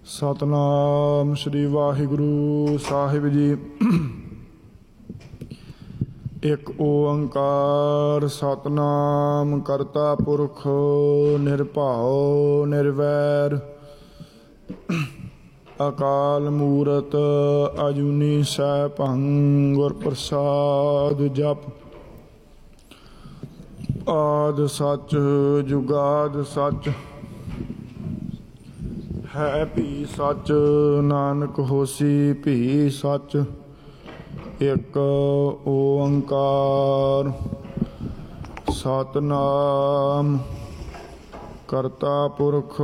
ਸਤਨਾਮ ਸ੍ਰੀ ਵਾਹਿਗੁਰੂ ਸਾਹਿਬ ਜੀ। ਇੱਕ ਓੰਕਾਰ ਸਤਨਾਮ ਕਰਤਾ ਪੁਰਖ ਨਿਰਭਉ ਨਿਰਵੈਰ ਅਕਾਲ ਮੂਰਤ ਅਜੂਨੀ ਸੈਭੰ ਗੁਰ ਪ੍ਰਸਾਦ ਜਪ। ਆਦਿ ਸੱਚ ਜੁਗਾਦਿ ਸੱਚ ਹੈ ਭੀ ਸੱਚ ਨਾਨਕ ਹੋਸੀ ਭੀ ਸੱਚ। ਇੱਕ ਓੰਕਾਰ ਸਤਨਾਮ ਕਰਤਾ ਪੁਰਖ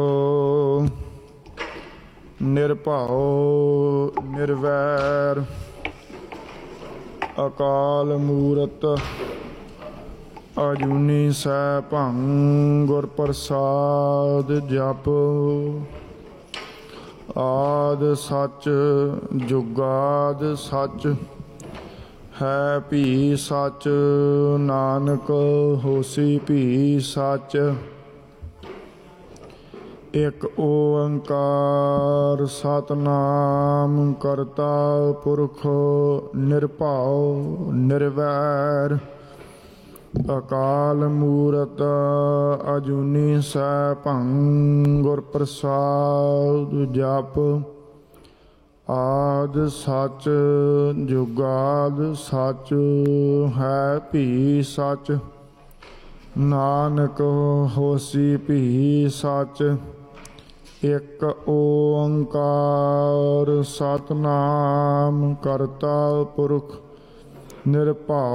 ਨਿਰਭਉ ਨਿਰਵੈਰ ਅਕਾਲ ਮੂਰਤ ਅਜੂਨੀ ਸੈਭੰ ਗੁਰ ਪ੍ਰਸਾਦ ਜਪ। ਆਦਿ ਸੱਚ ਜੁਗਾਦਿ ਸੱਚ ਹੈ ਭੀ ਸੱਚ ਨਾਨਕ ਹੋਸੀ ਭੀ ਸੱਚ। ਇੱਕ ਓੰਕਾਰ ਸਤਨਾਮ ਕਰਤਾ ਪੁਰਖ ਨਿਰਭਉ ਨਿਰਵੈਰ ਅਕਾਲ ਮੂਰਤ ਅਜੂਨੀ ਸੈਭੰ ਗੁਰ ਪ੍ਰਸਾਦ ਜਪ। ਆਦਿ ਸੱਚ ਜੁਗਾਦਿ ਸੱਚ ਹੈ ਭੀ ਸੱਚ ਨਾਨਕ ਹੋਸੀ ਭੀ ਸੱਚ। ਇੱਕ ਓੰਕਾਰ ਸਤਨਾਮ ਕਰਤਾ ਪੁਰਖ ਨਿਰਭਉ